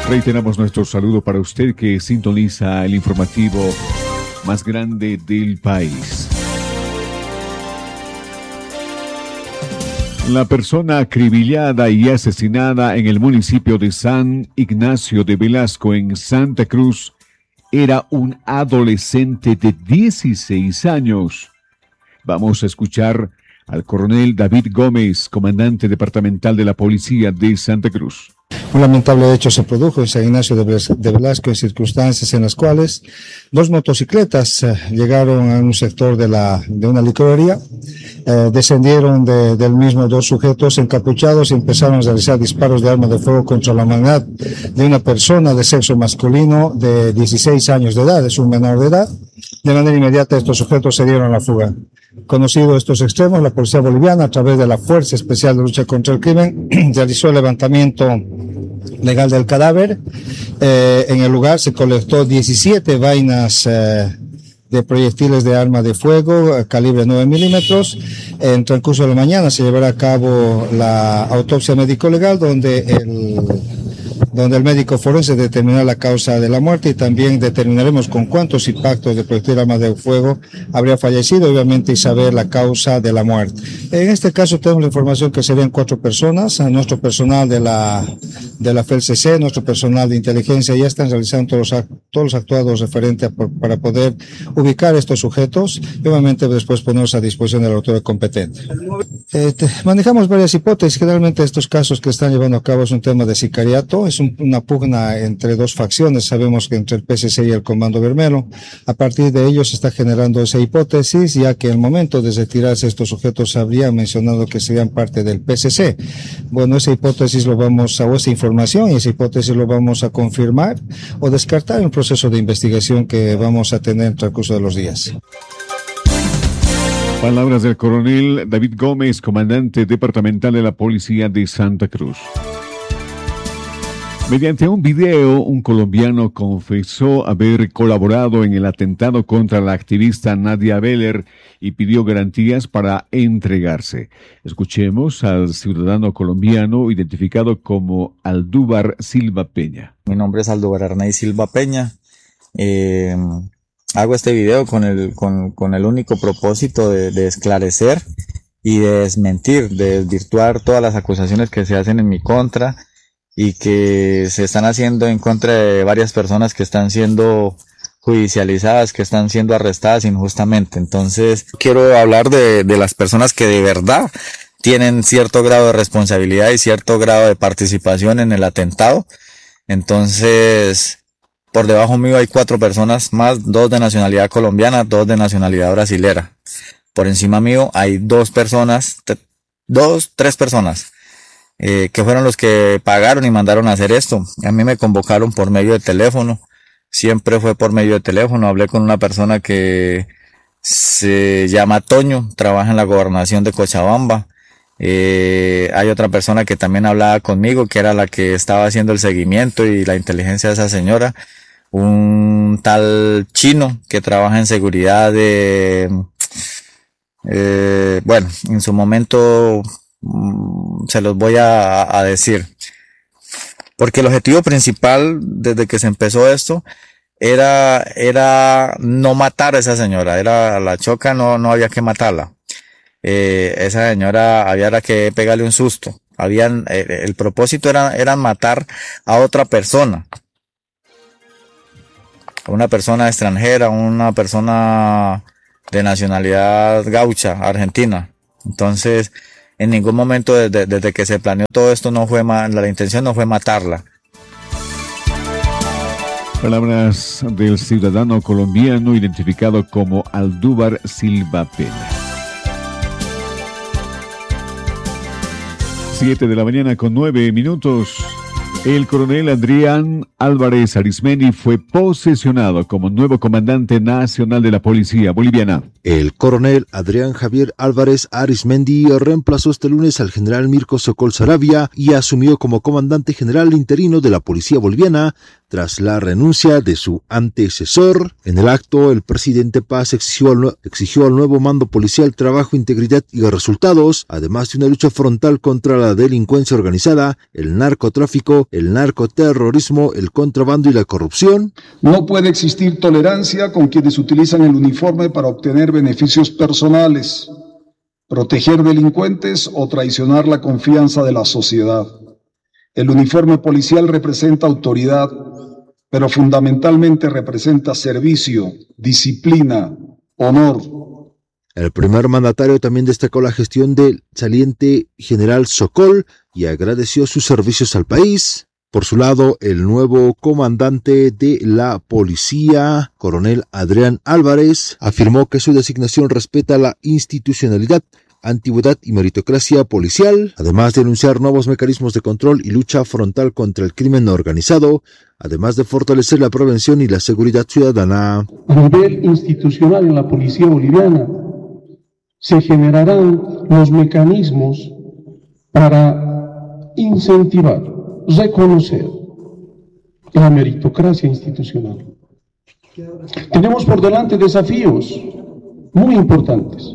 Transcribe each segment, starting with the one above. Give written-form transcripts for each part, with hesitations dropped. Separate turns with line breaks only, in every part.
Reiteramos nuestro saludo para usted que sintoniza el informativo más grande del país. La persona acribillada y asesinada en el municipio de San Ignacio de Velasco, en Santa Cruz, era un adolescente de 16 años. Vamos a escuchar al coronel David Gómez, comandante departamental de la Policía de Santa Cruz.
Un lamentable hecho se produjo en San Ignacio de Velasco en circunstancias en las cuales dos motocicletas llegaron a un sector de una licorería, descendieron del mismo dos sujetos encapuchados y empezaron a realizar disparos de arma de fuego contra la humanidad de una persona de sexo masculino de 16 años de edad, es un menor de edad. De manera inmediata estos sujetos se dieron a la fuga. Conocido estos extremos, la policía boliviana, a través de la Fuerza Especial de Lucha contra el Crimen, realizó el levantamiento legal del cadáver. En el lugar se colectó 17 vainas de proyectiles de arma de fuego, calibre 9 milímetros. En transcurso de la mañana se llevará a cabo la autopsia médico-legal, donde el médico forense determinará la causa de la muerte y también determinaremos con cuántos impactos de proyectil de arma de fuego habría fallecido, obviamente, y saber la causa de la muerte. En este caso tenemos la información que serían 4 personas. Nuestro personal de la FELCC, nuestro personal de inteligencia ya están realizando todos los actuados referentes para poder ubicar estos sujetos y obviamente después ponerlos a disposición de la autoridad competente. Manejamos varias hipótesis. Generalmente estos casos que están llevando a cabo es un tema de sicariato, es una pugna entre dos facciones, sabemos que entre el PSC y el Comando Bermelo. A partir de ello se está generando esa hipótesis, ya que en el momento de retirarse estos sujetos habrían mencionado que serían parte del PSC. Bueno, esa hipótesis esa información y esa hipótesis lo vamos a confirmar o descartar en el proceso de investigación que vamos a tener en el transcurso de los días.
Palabras del coronel David Gómez, comandante departamental de la Policía de Santa Cruz. Mediante un video, un colombiano confesó haber colaborado en el atentado contra la activista Nadia Beller y pidió garantías para entregarse. Escuchemos al ciudadano colombiano identificado como Aldúvar Silva Peña.
Mi nombre es Aldúvar Arnay Silva Peña. Hago este video con el único propósito de esclarecer y de desmentir, de desvirtuar todas las acusaciones que se hacen en mi contra y que se están haciendo en contra de varias personas que están siendo judicializadas, que están siendo arrestadas injustamente. Entonces, quiero hablar de las personas que de verdad tienen cierto grado de responsabilidad y cierto grado de participación en el atentado. Entonces, por debajo mío hay 4 personas más, 2 de nacionalidad colombiana, 2 de nacionalidad brasilera. Por encima mío hay 3 personas, que fueron los que pagaron y mandaron a hacer esto. A mí me convocaron por medio de teléfono, siempre fue por medio de teléfono. Hablé con una persona que se llama Toño, trabaja en la gobernación de Cochabamba. Hay otra persona que también hablaba conmigo, que era la que estaba haciendo el seguimiento y la inteligencia de esa señora. Un tal chino que trabaja en seguridad bueno, en su momento se los voy a decir, porque el objetivo principal desde que se empezó esto era no matar a esa señora, era la choca, no había que matarla. Esa señora había que pegarle un susto. El propósito era matar a otra persona, a una persona extranjera, una persona de nacionalidad gaucha, argentina. Entonces, en ningún momento desde que se planeó todo esto la intención no fue matarla.
Palabras del ciudadano colombiano identificado como Aldúvar Silva Peña. 7:09 a.m. El coronel Adrián Álvarez Arismendi fue posesionado como nuevo comandante nacional de la Policía Boliviana.
El coronel Adrián Javier Álvarez Arismendi reemplazó este lunes al general Mirko Sokol Saravia y asumió como comandante general interino de la Policía Boliviana tras la renuncia de su antecesor. En el acto, el presidente Paz exigió al nuevo mando policial trabajo, integridad y resultados, además de una lucha frontal contra la delincuencia organizada, el narcotráfico combatiendo el narcoterrorismo, el contrabando y la corrupción.
No puede existir tolerancia con quienes utilizan el uniforme para obtener beneficios personales, proteger delincuentes o traicionar la confianza de la sociedad. El uniforme policial representa autoridad, pero fundamentalmente representa servicio, disciplina, honor.
El primer mandatario también destacó la gestión del saliente general Sokol y agradeció sus servicios al país. Por su lado, el nuevo comandante de la policía, coronel Adrián Álvarez, afirmó que su designación respeta la institucionalidad, antigüedad y meritocracia policial, además de anunciar nuevos mecanismos de control y lucha frontal contra el crimen organizado, además de fortalecer la prevención y la seguridad ciudadana.
A nivel institucional en la policía boliviana se generarán los mecanismos para incentivar, reconocer la meritocracia institucional. Tenemos por delante desafíos muy importantes.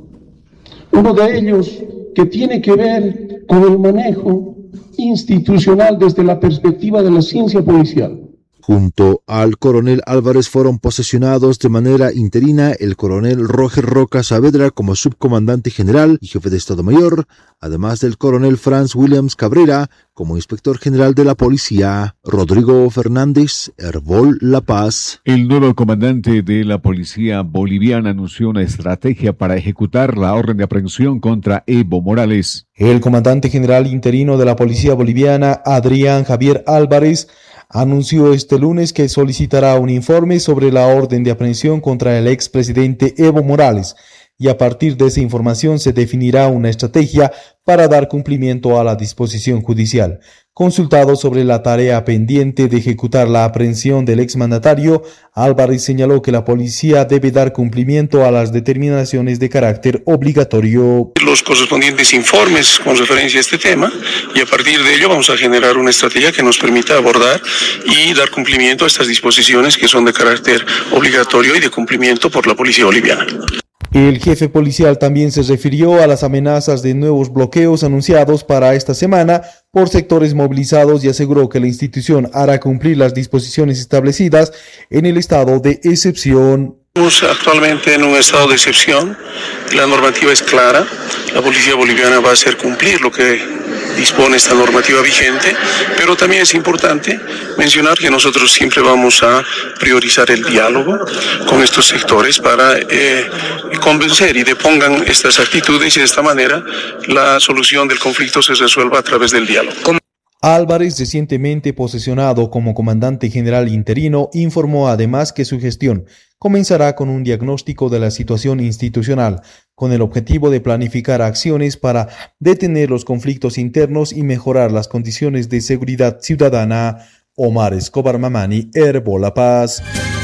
Uno de ellos que tiene que ver con el manejo institucional desde la perspectiva de la ciencia policial.
Junto al coronel Álvarez fueron posesionados de manera interina el coronel Roger Roca Saavedra como subcomandante general y jefe de Estado Mayor, además del coronel Franz Williams Cabrera como inspector general de la policía. Rodrigo Fernández, Herbol La Paz.
El nuevo comandante de la policía boliviana anunció una estrategia para ejecutar la orden de aprehensión contra Evo Morales.
El comandante general interino de la policía boliviana, Adrián Javier Álvarez, anunció este lunes que solicitará un informe sobre la orden de aprehensión contra el expresidente Evo Morales y a partir de esa información se definirá una estrategia para dar cumplimiento a la disposición judicial. Consultado sobre la tarea pendiente de ejecutar la aprehensión del exmandatario, Álvarez señaló que la policía debe dar cumplimiento a las determinaciones de carácter obligatorio.
Los correspondientes informes con referencia a este tema y a partir de ello vamos a generar una estrategia que nos permita abordar y dar cumplimiento a estas disposiciones que son de carácter obligatorio y de cumplimiento por la policía boliviana.
El jefe policial también se refirió a las amenazas de nuevos bloqueos anunciados para esta semana por sectores movilizados y aseguró que la institución hará cumplir las disposiciones establecidas en el estado de excepción.
Estamos actualmente en un estado de excepción, la normativa es clara, la policía boliviana va a hacer cumplir lo que dispone esta normativa vigente, pero también es importante mencionar que nosotros siempre vamos a priorizar el diálogo con estos sectores para convencer y depongan estas actitudes y de esta manera la solución del conflicto se resuelva a través del diálogo.
Álvarez, recientemente posesionado como comandante general interino, informó además que su gestión comenzará con un diagnóstico de la situación institucional, con el objetivo de planificar acciones para detener los conflictos internos y mejorar las condiciones de seguridad ciudadana. Omar Escobar Mamani, Herbol La Paz.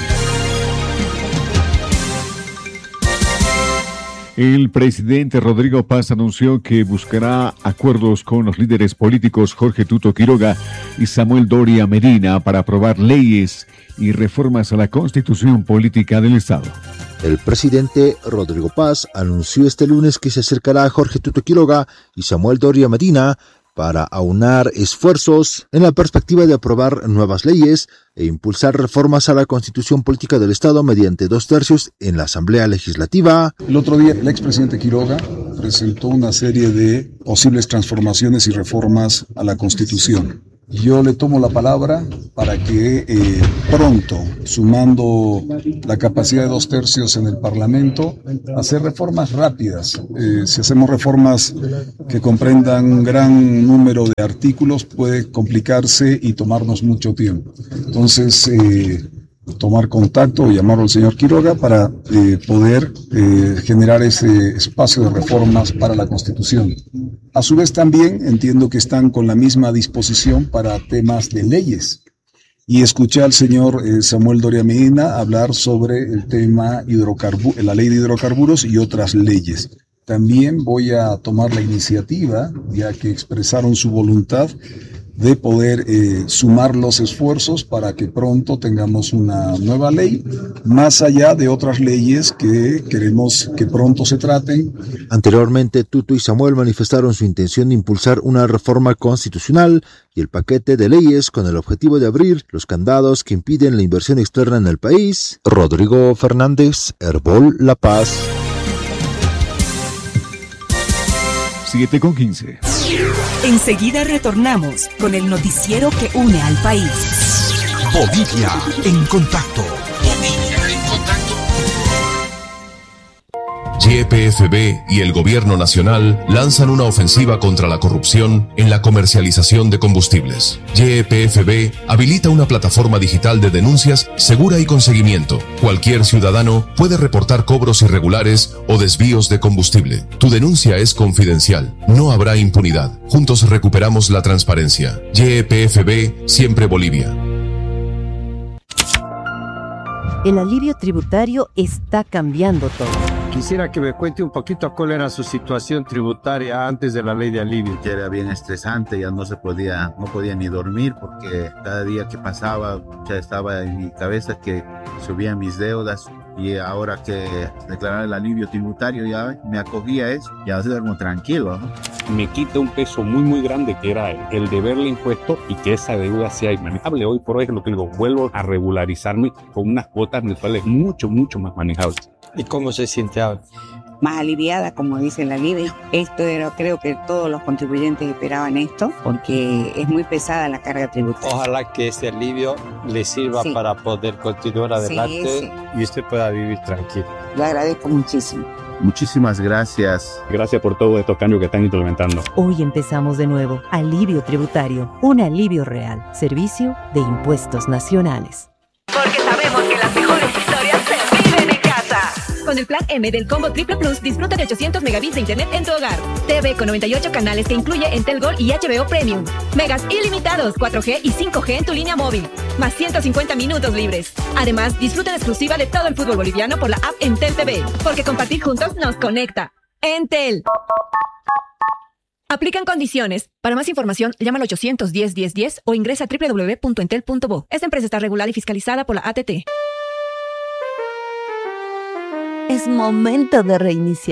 El presidente Rodrigo Paz anunció que buscará acuerdos con los líderes políticos Jorge Tuto Quiroga y Samuel Doria Medina para aprobar leyes y reformas a la Constitución Política del Estado.
El presidente Rodrigo Paz anunció este lunes que se acercará a Jorge Tuto Quiroga y Samuel Doria Medina para aunar esfuerzos en la perspectiva de aprobar nuevas leyes e impulsar reformas a la Constitución Política del Estado mediante 2/3 en la Asamblea Legislativa.
El otro día el expresidente Quiroga presentó una serie de posibles transformaciones y reformas a la Constitución. Yo le tomo la palabra para que pronto, sumando la capacidad de 2/3 en el Parlamento, hacer reformas rápidas. Si hacemos reformas que comprendan un gran número de artículos, puede complicarse y tomarnos mucho tiempo. Entonces, tomar contacto o llamarlo al señor Quiroga para poder generar ese espacio de reformas para la Constitución. A su vez también entiendo que están con la misma disposición para temas de leyes. Y escuché al señor Samuel Doria Medina hablar sobre el tema la ley de hidrocarburos y otras leyes. También voy a tomar la iniciativa, ya que expresaron su voluntad, de poder sumar los esfuerzos para que pronto tengamos una nueva ley, más allá de otras leyes que queremos que pronto se traten.
Anteriormente, Tuto y Samuel manifestaron su intención de impulsar una reforma constitucional y el paquete de leyes con el objetivo de abrir los candados que impiden la inversión externa en el país. Rodrigo Fernández, Herbol La Paz.
7:15.
Enseguida retornamos con el noticiero que une al país.
Bolivia en contacto.
YPFB y el Gobierno Nacional lanzan una ofensiva contra la corrupción en la comercialización de combustibles. YPFB habilita una plataforma digital de denuncias segura y con seguimiento. Cualquier ciudadano puede reportar cobros irregulares o desvíos de combustible. Tu denuncia es confidencial. No habrá impunidad. Juntos recuperamos la transparencia. YPFB, siempre Bolivia.
El alivio tributario está cambiando todo.
Quisiera que me cuente un poquito cuál era su situación tributaria antes de la ley de alivio.
Ya era bien estresante, ya no podía ni dormir porque cada día que pasaba ya estaba en mi cabeza que subían mis deudas, y ahora que declarar el alivio tributario ya me acogía a eso, ya duermo tranquilo, ¿no?
Me quita un peso muy grande que era el deberle impuesto y que esa deuda sea manejable. Hoy por hoy es lo que digo, vuelvo a regularizarme con unas cuotas mensuales mucho más manejables.
¿Y cómo se siente ahora?
Más aliviada, como dice el alivio. Esto era, creo que todos los contribuyentes esperaban esto, porque es muy pesada la carga tributaria.
Ojalá que este alivio le sirva para poder continuar adelante y usted pueda vivir tranquilo.
Lo agradezco muchísimo.
Muchísimas gracias.
Gracias por todos estos cambios que están implementando.
Hoy empezamos de nuevo. Alivio tributario. Un alivio real. Servicio de Impuestos Nacionales.
Porque sabemos que las mejores historias se viven en casa. Con el plan M del Combo Triple Plus, disfruta de 800 megabits de internet en tu hogar. TV con 98 canales que incluye Entel Gold y HBO Premium. Megas ilimitados, 4G y 5G en tu línea móvil. Más 150 minutos libres. Además, disfruta en exclusiva de todo el fútbol boliviano por la app Entel TV. Porque compartir juntos nos conecta. Entel. Aplican condiciones. Para más información, llama al 810-1010 o ingresa a www.entel.bo. Esta empresa está regulada y fiscalizada por la ATT.
Es momento de reiniciar.